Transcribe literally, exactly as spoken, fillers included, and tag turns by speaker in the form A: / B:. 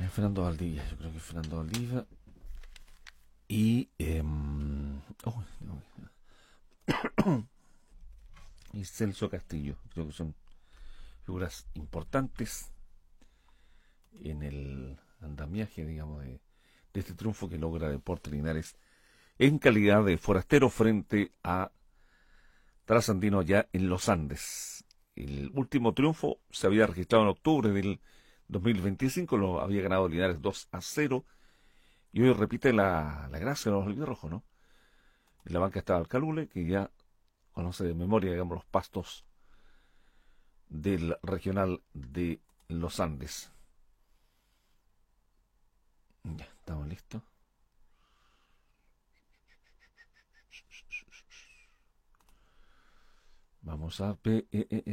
A: Fernando Valdivia, yo creo que Fernando Valdivia. Y. Eh, oh, y Celso Castillo. Creo que son figuras importantes en el andamiaje, digamos, de, de este triunfo que logra Deportes Linares en calidad de forastero frente a Trasandino allá en los Andes. El último triunfo se había registrado en octubre del dos mil veinticinco, lo había ganado Linares dos a cero, y hoy repite la, la gracia de los albirrojos, ¿no? En la banca estaba Alcalule, que ya conoce de memoria, digamos, los pastos del regional de los Andes. Ya, estamos listos. Vamos a ver. Eh, eh,